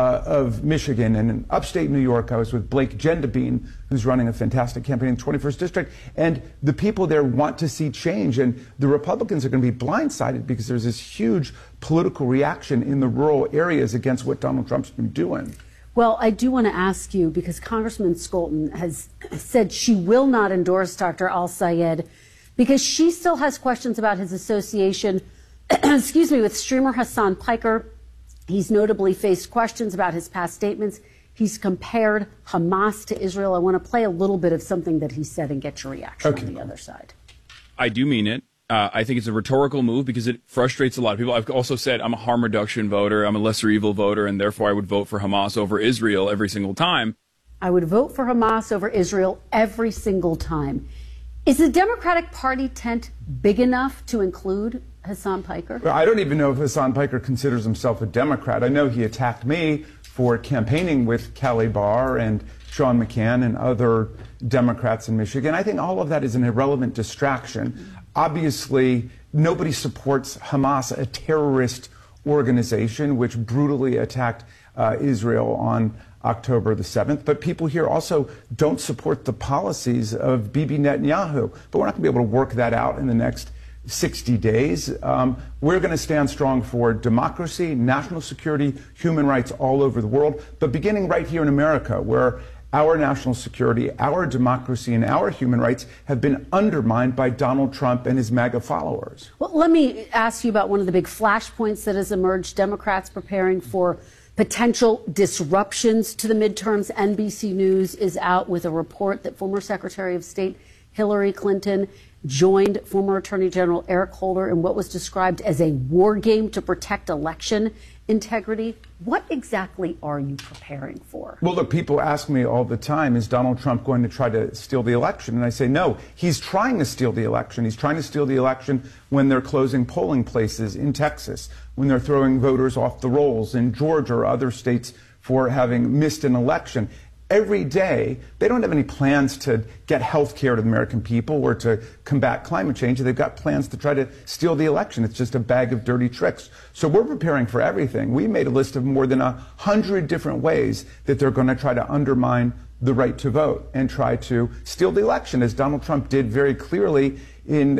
of Michigan. And in upstate New York, I was with Blake Gendabine, who's running a fantastic campaign in the 21st District. And the people there want to see change. And the Republicans are going to be blindsided because there's this huge political reaction in the rural areas against what Donald Trump's been doing. Well, I do want to ask you, because Congressman Scholten has said she will not endorse Dr. Al-Sayed because she still has questions about his association, excuse me, with streamer Hassan Piker. He's notably faced questions about his past statements. He's compared Hamas to Israel. I want to play a little bit of something that he said and get your reaction on the other side. I do mean it. I think it's a rhetorical move because it frustrates a lot of people. I've also said I'm a harm reduction voter. I'm a lesser evil voter, and therefore I would vote for Hamas over Israel every single time. I would vote for Hamas over Israel every single time. Is the Democratic Party tent big enough to include Hassan Piker? I don't even know if Hassan Piker considers himself a Democrat. I know he attacked me for campaigning with Callie Barr and Sean McCann and other Democrats in Michigan. I think all of that is an irrelevant distraction. Obviously, nobody supports Hamas, a terrorist organization which brutally attacked Israel on October the 7th. But people here also don't support the policies of Bibi Netanyahu. But we're not going to be able to work that out in the next 60 days. We're going to stand strong for democracy, national security, human rights all over the world, but beginning right here in America, where our national security, our democracy, and our human rights have been undermined by Donald Trump and his MAGA followers. Well, let me ask you about one of the big flashpoints that has emerged. Democrats preparing for potential disruptions to the midterms. NBC News is out with a report that former Secretary of State Hillary Clinton joined former Attorney General Eric Holder in what was described as a war game to protect election integrity. What exactly are you preparing for? Well, look, people ask me all the time, is Donald Trump going to try to steal the election? And I say, no, he's trying to steal the election. He's trying to steal the election when they're closing polling places in Texas, when they're throwing voters off the rolls in Georgia or other states for having missed an election. Every day, they don't have any plans to get health care to the American people or to combat climate change. They've got plans to try to steal the election. It's just a bag of dirty tricks. So we're preparing for everything. We made a list of more than 100 different ways that they're going to try to undermine the right to vote and try to steal the election, as Donald Trump did very clearly in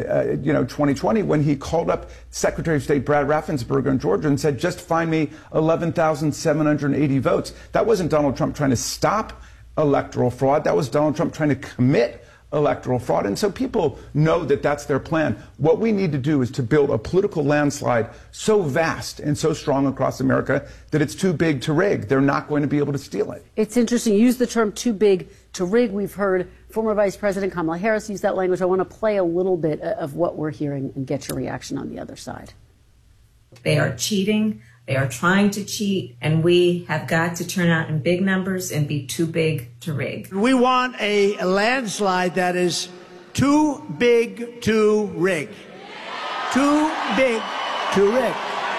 2020 when he called up Secretary of State Brad Raffensperger in Georgia and said, just find me 11,780 votes. That wasn't Donald Trump trying to stop electoral fraud. That was Donald Trump trying to commit electoral fraud. And so people know that that's their plan. What we need to do is to build a political landslide so vast and so strong across America that it's too big to rig. They're not going to be able to steal it. It's interesting. You use the term too big to rig. We've heard former Vice President Kamala Harris use that language. I want to play a little bit of what we're hearing and get your reaction on the other side. They are cheating They are trying to cheat, and we have got to turn out in big numbers and be too big to rig. We want a landslide that is too big to rig. Too big to rig.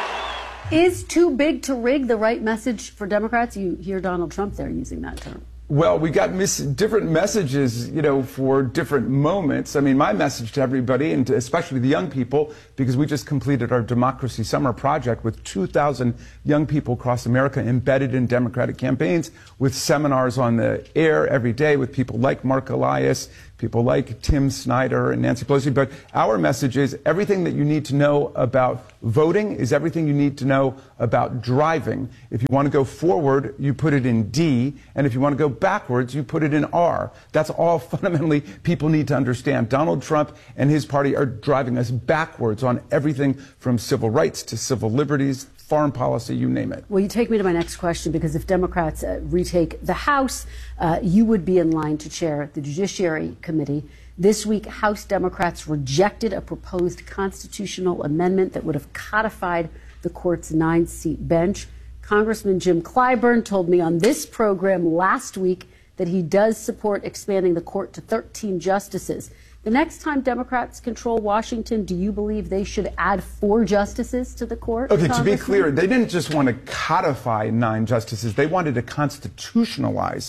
Is too big to rig the right message for Democrats? You hear Donald Trump there using that term. Well, we got different messages, for different moments. I mean, my message to everybody, and especially the young people, because we just completed our Democracy Summer Project with 2,000 young people across America embedded in Democratic campaigns, with seminars on the air every day with people like Mark Elias, people like Tim Snyder and Nancy Pelosi. But our message is everything that you need to know about voting is everything you need to know about driving. If you want to go forward, you put it in D, and if you want to go backwards, you put it in R. That's all fundamentally people need to understand. Donald Trump and his party are driving us backwards on everything from civil rights to civil liberties, foreign policy, you name it. Well, you take me to my next question, because if Democrats retake the House, you would be in line to chair the Judiciary Committee. This week, House Democrats rejected a proposed constitutional amendment that would have codified the court's 9-seat bench. Congressman Jim Clyburn told me on this program last week that he does support expanding the court to 13 justices. The next time Democrats control Washington, do you believe they should add 4 justices to the court? Okay, to be clear, they didn't just want to codify 9 justices. They wanted to constitutionalize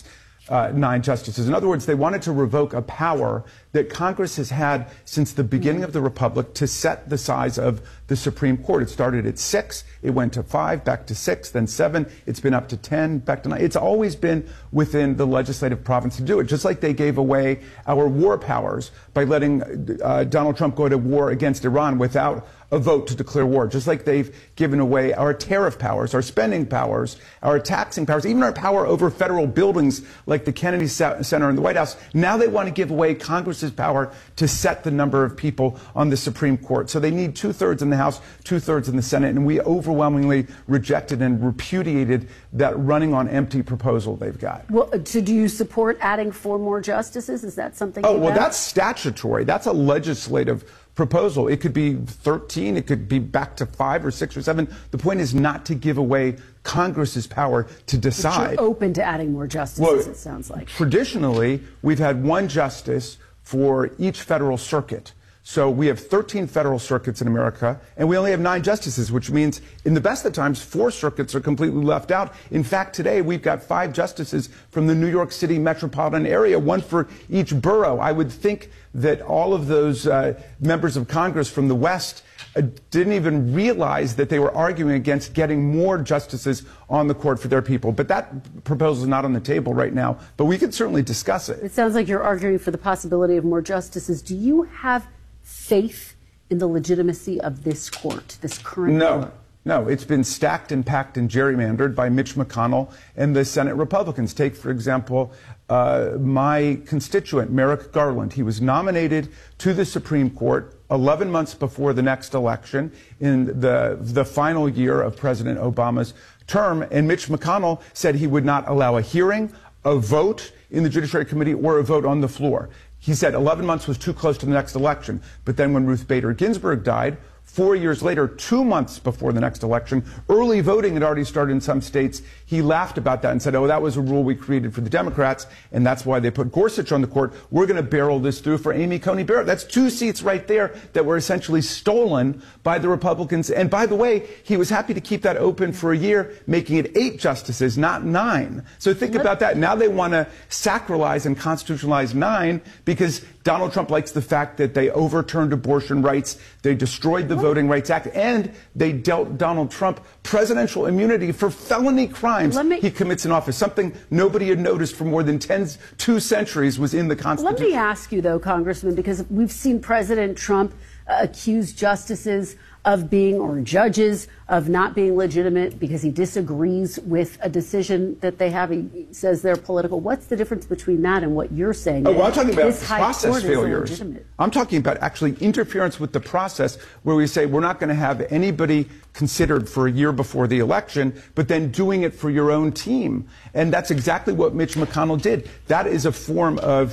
9 justices. In other words, they wanted to revoke a power that Congress has had since the beginning of the Republic to set the size of the Supreme Court. It started at 6, it went to 5, back to 6, then 7, it's been up to 10, back to 9. It's always been within the legislative province to do it, just like they gave away our war powers by letting Donald Trump go to war against Iran without a vote to declare war, just like they've given away our tariff powers, our spending powers, our taxing powers, even our power over federal buildings like the Kennedy Center and the White House. Now they want to give away Congress's power to set the number of people on the Supreme Court. So they need 2/3 in the House, 2/3 in the Senate, and we overwhelmingly rejected and repudiated that running on empty proposal they've got. Well, so do you support adding 4 more justices? Is that something? Oh, well, that's statutory. That's a legislative proposal. It could be 13, it could be back to 5 or 6 or 7. The point is not to give away Congress's power to decide. But you're open to adding more justices, it sounds like. Traditionally, we've had 1 justice for each federal circuit. So we have 13 federal circuits in America, and we only have 9 justices, which means in the best of times, 4 circuits are completely left out. In fact, today we've got 5 justices from the New York City metropolitan area, 1 for each borough. I would think that all of those members of Congress from the West didn't even realize that they were arguing against getting more justices on the court for their people. But that proposal is not on the table right now, but we could certainly discuss it. It sounds like you're arguing for the possibility of more justices. Do you have faith in the legitimacy of this court, this current court? No, it's been stacked and packed and gerrymandered by Mitch McConnell and the Senate Republicans. Take, for example, my constituent, Merrick Garland. He was nominated to the Supreme Court 11 months before the next election in the final year of President Obama's term, and Mitch McConnell said he would not allow a hearing, a vote in the Judiciary Committee, or a vote on the floor. He said 11 months was too close to the next election. But then when Ruth Bader Ginsburg died, 4 years later, 2 months before the next election, early voting had already started in some states. He laughed about that and said, oh, that was a rule we created for the Democrats, and that's why they put Gorsuch on the court. We're going to barrel this through for Amy Coney Barrett. That's 2 seats right there that were essentially stolen by the Republicans. And by the way, he was happy to keep that open for a year, making it 8 justices, not 9. So think about that. Now they want to sacralize and constitutionalize 9 because Donald Trump likes the fact that they overturned abortion rights, they destroyed the Voting Rights Act, and they dealt Donald Trump presidential immunity for felony crimes he commits in office. Something nobody had noticed for more than 2 centuries was in the Constitution. Let me ask you, though, Congressman, because we've seen President Trump accuse justices of being, or judges, of not being legitimate because he disagrees with a decision that they have. He says they're political. What's the difference between that and what you're saying? Oh, well, I'm talking about process failures. I'm talking about actually interference with the process where we say we're not going to have anybody considered for a year before the election, but then doing it for your own team. And that's exactly what Mitch McConnell did. That is a form of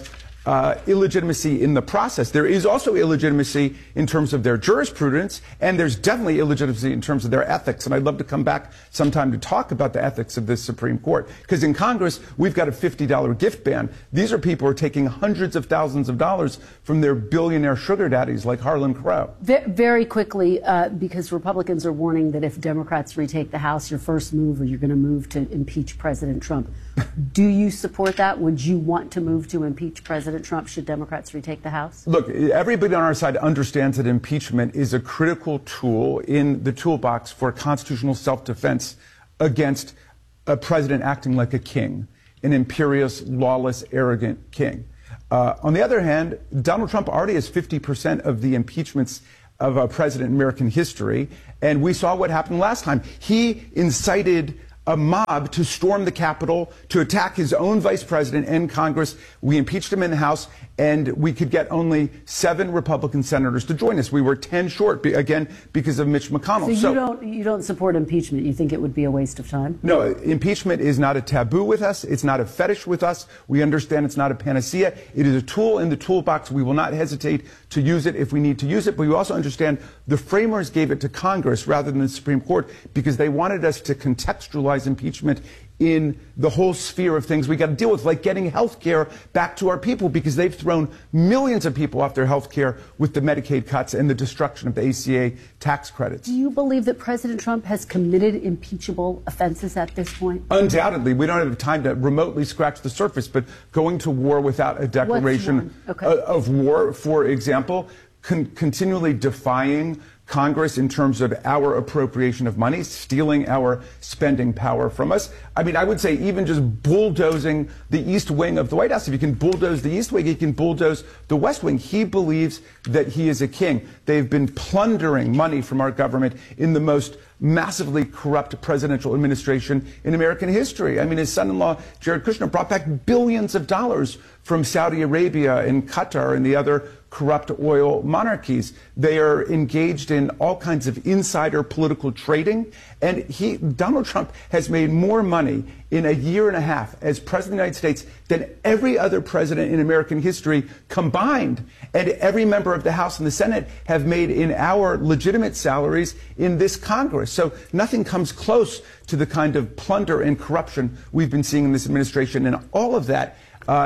illegitimacy in the process. There is also illegitimacy in terms of their jurisprudence, and there's definitely illegitimacy in terms of their ethics. And I'd love to come back sometime to talk about the ethics of this Supreme Court. Because in Congress, we've got a $50 gift ban. These are people who are taking hundreds of thousands of dollars from their billionaire sugar daddies like Harlan Crow. Very quickly, because Republicans are warning that if Democrats retake the House, your first move, or you're going to move to impeach President Trump. Do you support that? Would you want to move to impeach President Trump should Democrats retake the House? Look, everybody on our side understands that impeachment is a critical tool in the toolbox for constitutional self-defense against a president acting like a king, an imperious, lawless, arrogant king. On the other hand, Donald Trump already has 50% of the impeachments of a president in American history, and we saw what happened last time. He incited a mob to storm the Capitol, to attack his own vice president and Congress. We impeached him in the House, and we could get only 7 Republican senators to join us. We were 10 short, again, because of Mitch McConnell. So you don't support impeachment? You think it would be a waste of time? No, impeachment is not a taboo with us. It's not a fetish with us. We understand it's not a panacea. It is a tool in the toolbox. We will not hesitate to use it if we need to use it. But we also understand the framers gave it to Congress rather than the Supreme Court because they wanted us to contextualize impeachment in the whole sphere of things we got to deal with, like getting health care back to our people, because they've thrown millions of people off their health care with the Medicaid cuts and the destruction of the ACA tax credits. Do you believe that President Trump has committed impeachable offenses at this point? Undoubtedly. We don't have time to remotely scratch the surface, but going to war without a declaration of war, for example, continually defying Congress in terms of our appropriation of money, stealing our spending power from us. I mean, I would say even just bulldozing the East Wing of the White House. If you can bulldoze the East Wing, you can bulldoze the West Wing. He believes that he is a king. They've been plundering money from our government in the most massively corrupt presidential administration in American history. I mean, his son-in-law, Jared Kushner, brought back billions of dollars from Saudi Arabia and Qatar and the other corrupt oil monarchies. They are engaged in all kinds of insider political trading. And Donald Trump has made more money in a year and a half as president of the United States than every other president in American history combined. And every member of the House and the Senate have made in our legitimate salaries in this Congress. So nothing comes close to the kind of plunder and corruption we've been seeing in this administration. And all of that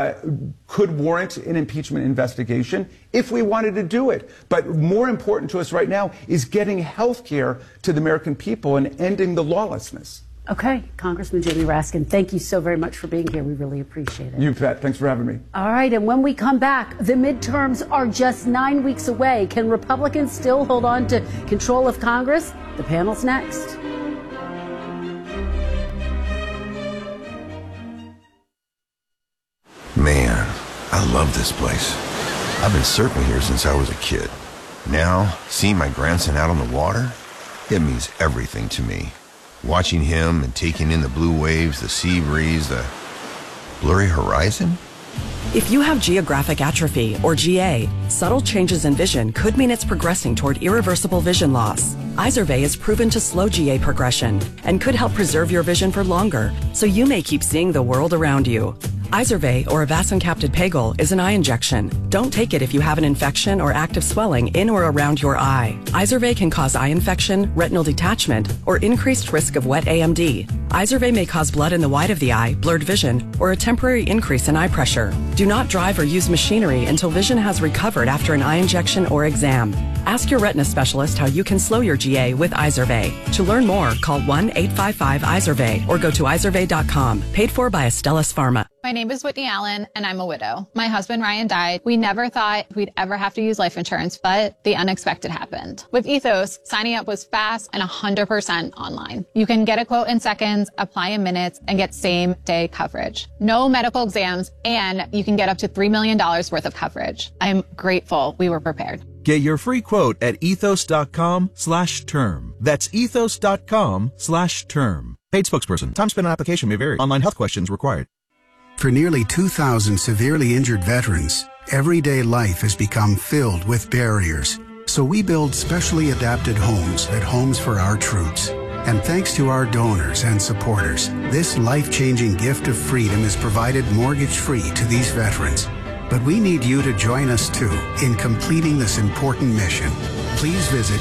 could warrant an impeachment investigation if we wanted to do it. But more important to us right now is getting health care to the American people and ending the lawlessness. Okay, Congressman Jamie Raskin, thank you so very much for being here. We really appreciate it. You bet. Thanks for having me. All right, and when we come back, the midterms are just 9 weeks away. Can Republicans still hold on to control of Congress? The panel's next. Man, I love this place. I've been surfing here since I was a kid. Now, seeing my grandson out on the water, it means everything to me. Watching him and taking in the blue waves, the sea breeze, the blurry horizon. If you have geographic atrophy, or GA, subtle changes in vision could mean it's progressing toward irreversible vision loss. Izervay is proven to slow GA progression and could help preserve your vision for longer, so you may keep seeing the world around you. Izervay, or avacincaptad pegol, is an eye injection. Don't take it if you have an infection or active swelling in or around your eye. Izervay can cause eye infection, retinal detachment, or increased risk of wet AMD. Izervay may cause blood in the white of the eye, blurred vision, or a temporary increase in eye pressure. Do not drive or use machinery until vision has recovered after an eye injection or exam. Ask your retina specialist how you can slow your GA with Izervay. To learn more, call 1-855-IZERVAY or go to izervay.com. Paid for by Astellas Pharma. My name is Whitney Allen, and I'm a widow. My husband, Ryan, died. We never thought we'd ever have to use life insurance, but the unexpected happened. With Ethos, signing up was fast and 100% online. You can get a quote in seconds, apply in minutes, and get same-day coverage. No medical exams, and you can get up to $3 million worth of coverage. I'm grateful we were prepared. Get your free quote at ethos.com/term. That's ethos.com/term. Paid spokesperson. Time spent on application may vary. Online health questions required. For nearly 2,000 severely injured veterans, everyday life has become filled with barriers. So we build specially adapted homes at Homes for Our Troops. And thanks to our donors and supporters, this life-changing gift of freedom is provided mortgage-free to these veterans. But we need you to join us too in completing this important mission. Please visit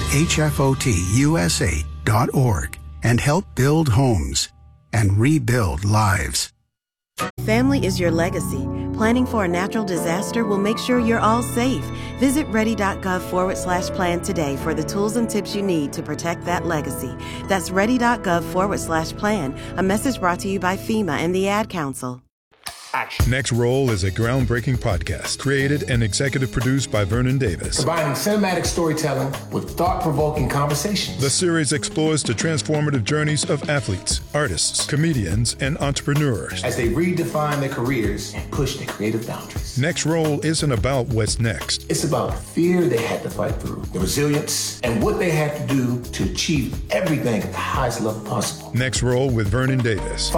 hfotusa.org and help build homes and rebuild lives. Family is your legacy. Planning for a natural disaster will make sure you're all safe. Visit ready.gov/plan today for the tools and tips you need to protect that legacy. That's ready.gov/plan. A message brought to you by FEMA and the Ad Council. Next Roll is a groundbreaking podcast created and executive produced by Vernon Davis. Combining cinematic storytelling with thought-provoking conversations. The series explores the transformative journeys of athletes, artists, comedians, and entrepreneurs as they redefine their careers and push their creative boundaries. Next Roll isn't about what's next. It's about the fear they had to fight through, the resilience, and what they had to do to achieve everything at the highest level possible. Next Roll with Vernon Davis.